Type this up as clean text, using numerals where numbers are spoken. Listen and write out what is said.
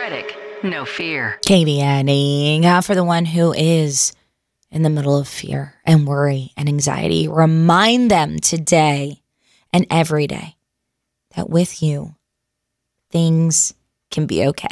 Headache, no fear. Katie adding, for the one who is in the middle of fear and worry and anxiety, remind them today and every day that with you, things can be okay.